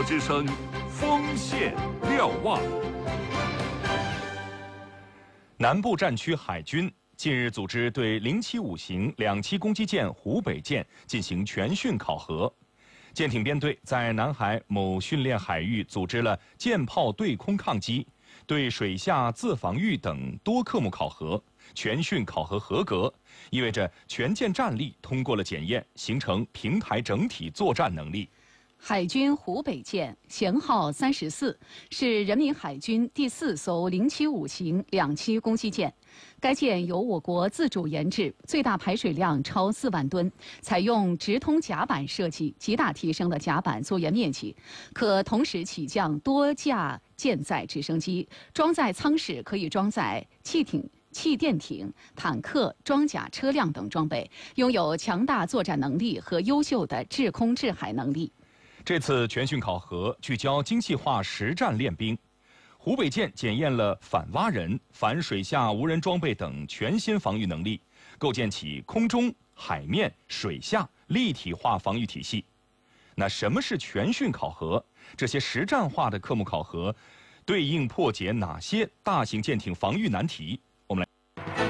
国之声，锋线瞭望。南部战区海军近日组织对075型两栖攻击舰湖北舰进行全训考核。舰艇编队在南海某训练海域组织了舰炮对空抗击、对水下自防御等多科目考核，全训考核合格，意味着全舰战力通过了检验，形成平台整体作战能力。 海军湖北舰舷号34是人民海军第4艘075型两栖攻击舰。该舰由我国自主研制，最大排水量超4万吨，采用直通甲板设计，极大提升了甲板作业面积，可同时起降多架舰载直升机，装载舱室可以装载汽艇、气垫艇、坦克、装甲车辆等装备，拥有强大作战能力和优秀的制空制海能力。 这次全训考核聚焦精细化实战练兵，湖北舰检验了反挖人、反水下无人装备等全新防御能力，构建起空中、海面、水下立体化防御体系。那什么是全训考核？这些实战化的科目考核对应破解哪些大型舰艇防御难题？